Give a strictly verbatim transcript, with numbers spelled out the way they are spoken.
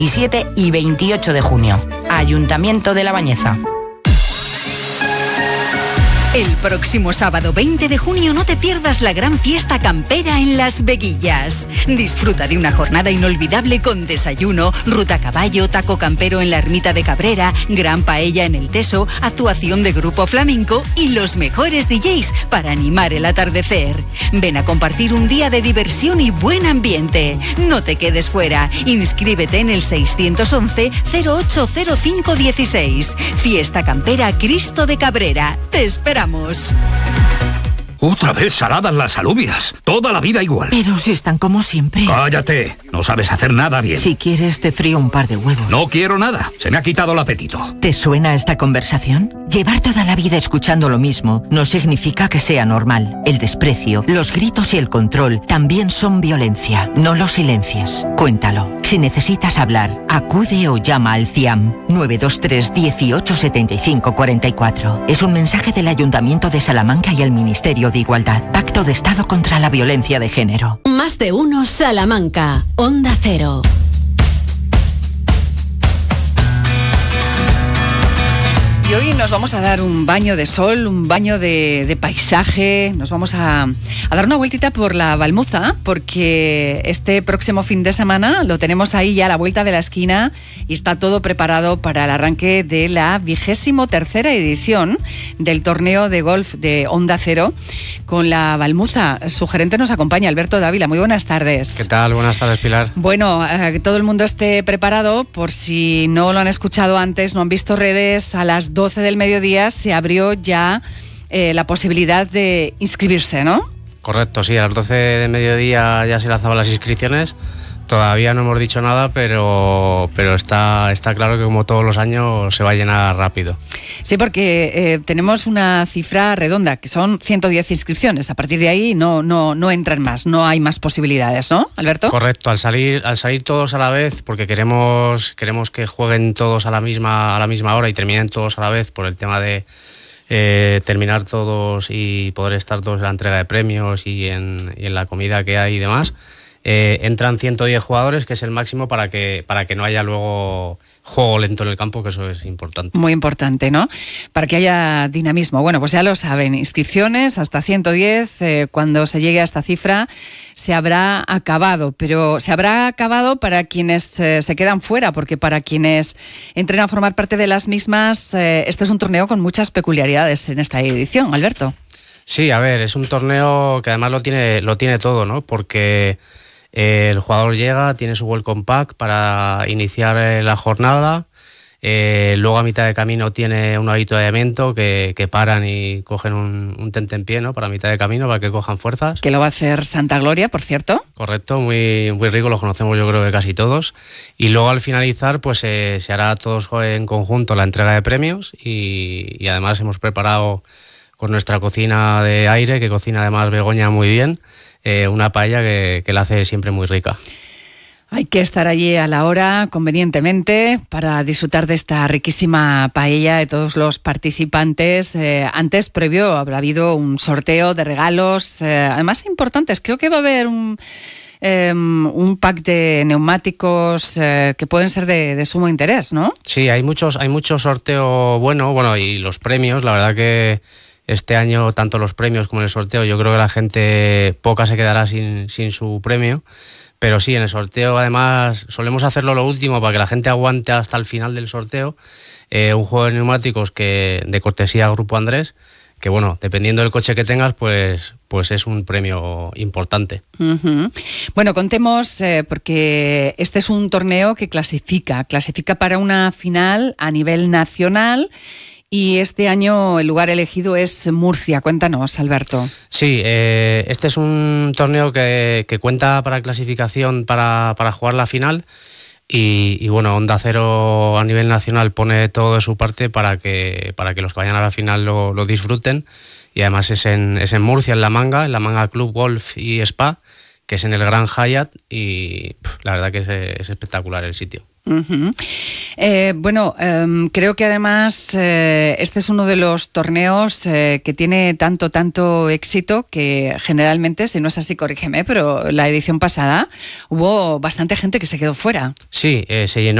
veintisiete y veintiocho de junio. Ayuntamiento de La Bañeza. El próximo sábado veinte de junio no te pierdas la gran fiesta campera en Las Veguillas. Disfruta de una jornada inolvidable con desayuno, ruta a caballo, taco campero en la ermita de Cabrera, gran paella en el Teso, actuación de grupo flamenco y los mejores D Js para animar el atardecer. Ven a compartir un día de diversión y buen ambiente. No te quedes fuera. Inscríbete en el seiscientos once cero ocho cero cinco dieciséis. Fiesta campera Cristo de Cabrera. Te esperamos. Otra vez saladas las alubias. Toda la vida igual. Pero si están como siempre. Cállate. No sabes hacer nada bien. Si quieres, te frío un par de huevos. No quiero nada. Se me ha quitado el apetito. ¿Te suena esta conversación? Llevar toda la vida escuchando lo mismo no significa que sea normal. El desprecio, los gritos y el control también son violencia. No lo silencies. Cuéntalo. Si necesitas hablar, acude o llama al C I A M nueve dos tres dieciocho setenta y cinco cuarenta y cuatro. Es un mensaje del Ayuntamiento de Salamanca y el Ministerio de Igualdad. Pacto de Estado contra la Violencia de Género. Más de uno Salamanca. Onda Cero. Y hoy nos vamos a dar un baño de sol, un baño de, de paisaje. Nos vamos a, a dar una vueltita por la Balmuza, porque este próximo fin de semana lo tenemos ahí ya a la vuelta de la esquina y está todo preparado para el arranque de la vigésimo tercera edición del torneo de golf de Onda Cero con la Balmuza. Su gerente nos acompaña, Alberto Dávila. Muy buenas tardes. ¿Qué tal? Buenas tardes, Pilar. Bueno, eh, que todo el mundo esté preparado, por si no lo han escuchado antes, no han visto redes, a las doce del mediodía se abrió ya eh, la posibilidad de inscribirse, ¿no? Correcto, sí, a las doce del mediodía ya se lanzaban las inscripciones. Todavía no hemos dicho nada, pero, pero está, está claro que como todos los años se va a llenar rápido. Sí, porque eh, tenemos una cifra redonda, que son ciento diez inscripciones. A partir de ahí no, no, no entran más, no hay más posibilidades, ¿no, Alberto? Correcto, al salir, al salir todos a la vez, porque queremos, queremos que jueguen todos a la misma, a la misma hora y terminen todos a la vez por el tema de eh, terminar todos y poder estar todos en la entrega de premios y en, y en la comida que hay y demás. Eh, entran ciento diez jugadores, que es el máximo para que, para que no haya luego juego lento en el campo, que eso es importante. Muy importante, ¿no? Para que haya dinamismo. Bueno, pues ya lo saben, inscripciones hasta ciento diez, eh, cuando se llegue a esta cifra se habrá acabado, pero se habrá acabado para quienes eh, se quedan fuera, porque para quienes entren a formar parte de las mismas, eh, este es un torneo con muchas peculiaridades en esta edición, Alberto. Sí, a ver, es un torneo que además lo tiene, lo tiene todo, ¿no? Porque el jugador llega, tiene su welcome pack para iniciar la jornada, eh, luego a mitad de camino tiene un avituallamiento que, que paran y cogen un, un tentempié, ¿no? Para mitad de camino, para que cojan fuerzas. Que lo va a hacer Santa Gloria, por cierto. Correcto, muy, muy rico, lo conocemos yo creo que casi todos. Y luego al finalizar pues eh, se hará todos en conjunto la entrega de premios y, y además hemos preparado con nuestra cocina de aire, que cocina además Begoña muy bien, Eh, una paella que, que la hace siempre muy rica. Hay que estar allí a la hora, convenientemente, para disfrutar de esta riquísima paella de todos los participantes. Eh, antes, previo, habrá habido un sorteo de regalos, eh, además importantes. Creo que va a haber un, eh, un pack de neumáticos eh, que pueden ser de, de sumo interés, ¿no? Sí, hay muchos, hay mucho sorteo bueno, bueno, y los premios, la verdad que este año, tanto los premios como el sorteo, yo creo que la gente poca se quedará sin, sin su premio. Pero sí, en el sorteo además solemos hacerlo lo último para que la gente aguante hasta el final del sorteo. Eh, un juego de neumáticos que de cortesía Grupo Andrés, que bueno, dependiendo del coche que tengas, pues, pues es un premio importante. Uh-huh. Bueno, contemos, eh, porque este es un torneo que clasifica, clasifica para una final a nivel nacional. Y este año el lugar elegido es Murcia. Cuéntanos, Alberto. Sí, eh, este es un torneo que, que cuenta para clasificación para, para jugar la final y, y bueno, Onda Cero a nivel nacional pone todo de su parte para que, para que los que vayan a la final lo, lo disfruten y además es en, es en Murcia, en La Manga, en La Manga Club Golf y Spa, que es en el Gran Hyatt y pff, la verdad que es, es espectacular el sitio. Uh-huh. Eh, bueno, eh, creo que además eh, este es uno de los torneos eh, que tiene tanto, tanto éxito que generalmente, si no es así, corrígeme, pero la edición pasada hubo bastante gente que se quedó fuera. Sí, eh, se llenó